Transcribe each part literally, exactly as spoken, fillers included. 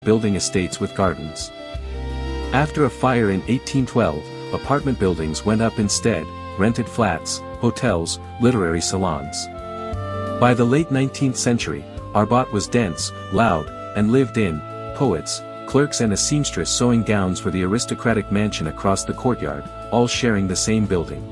building estates with gardens. After a fire in eighteen twelve, apartment buildings went up instead, rented flats, hotels, literary salons. By the late nineteenth century, Arbat was dense, loud, and lived in. Poets, clerks and a seamstress sewing gowns for the aristocratic mansion across the courtyard, all sharing the same building.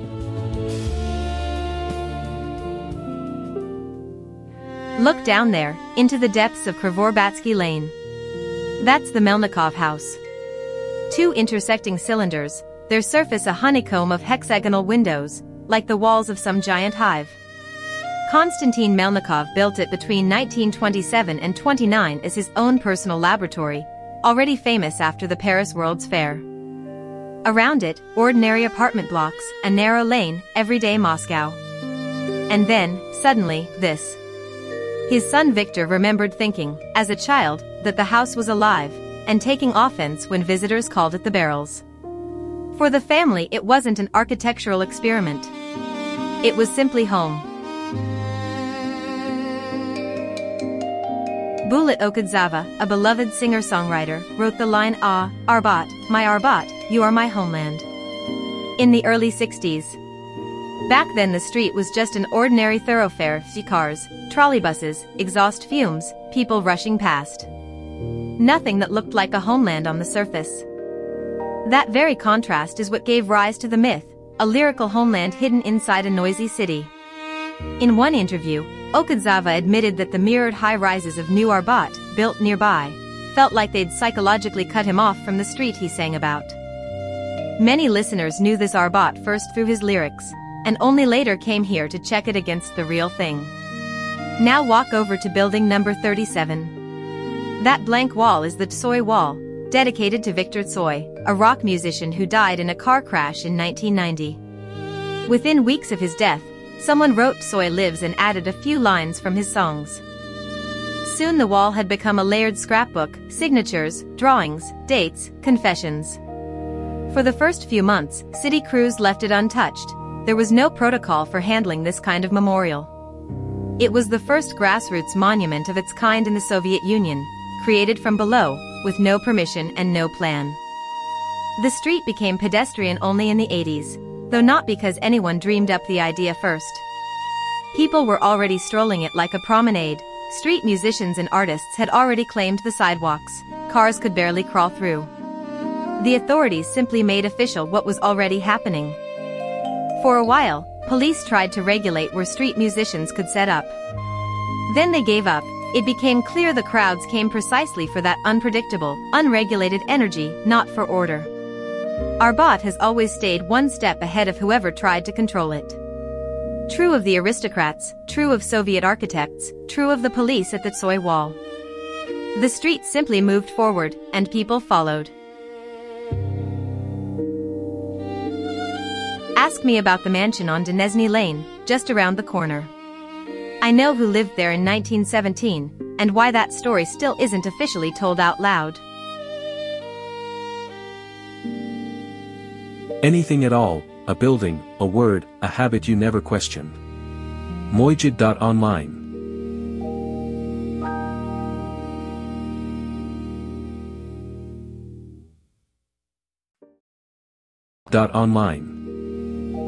Look down there, into the depths of Krvorbátsky Lane. That's the Melnikov house. Two intersecting cylinders, their surface a honeycomb of hexagonal windows, like the walls of some giant hive. Konstantin Melnikov built it between nineteen twenty-seven and twenty-nine as his own personal laboratory, already famous after the Paris World's Fair. Around it, ordinary apartment blocks, a narrow lane, everyday Moscow. And then, suddenly, this. His son Victor remembered thinking, as a child, that the house was alive, and taking offense when visitors called it the Barrels. For the family, it wasn't an architectural experiment. It was simply home. Bulat Okudzava, a beloved singer-songwriter, wrote the line Ah, Arbat, my Arbat, you are my homeland. In the early sixties. Back then the street was just an ordinary thoroughfare, cars, trolleybuses, exhaust fumes, people rushing past. Nothing that looked like a homeland on the surface. That very contrast is what gave rise to the myth, a lyrical homeland hidden inside a noisy city. In one interview, Okudzava admitted that the mirrored high-rises of New Arbat, built nearby, felt like they'd psychologically cut him off from the street he sang about. Many listeners knew this Arbat first through his lyrics, and only later came here to check it against the real thing. Now walk over to building number thirty-seven. That blank wall is the Tsoi Wall, dedicated to Viktor Tsoi, a rock musician who died in a car crash in nineteen ninety. Within weeks of his death, someone wrote Tsoi lives and added a few lines from his songs. Soon the wall had become a layered scrapbook, signatures, drawings, dates, confessions. For the first few months, city crews left it untouched. There was no protocol for handling this kind of memorial. It was the first grassroots monument of its kind in the Soviet Union, created from below, with no permission and no plan. The street became pedestrian only in the eighties, though not because anyone dreamed up the idea first. People were already strolling it like a promenade. Street musicians and artists had already claimed the sidewalks. Cars could barely crawl through. The authorities simply made official what was already happening. For a while, police tried to regulate where street musicians could set up. Then they gave up. It became clear the crowds came precisely for that unpredictable, unregulated energy, not for order. Arbat has always stayed one step ahead of whoever tried to control it. True of the aristocrats, true of Soviet architects, true of the police at the Tsoi Wall. The street simply moved forward, and people followed. Ask me about the mansion on Denesny Lane, just around the corner. I know who lived there in nineteen seventeen, and why that story still isn't officially told out loud. Anything at all, a building, a word, a habit you never questioned. Mojid dot online. Dot online.